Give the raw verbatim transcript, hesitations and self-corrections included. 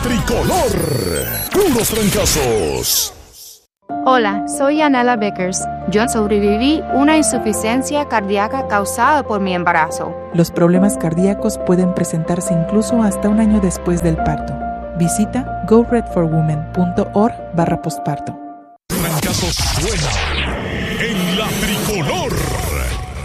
Tricolor, puros trancazos. Hola, soy Anela Vickers. Yo sobreviví una insuficiencia cardíaca causada por mi embarazo. Los problemas cardíacos pueden presentarse incluso hasta un año después del parto. Visita go red for women punto org barra posparto. Trancazos suena.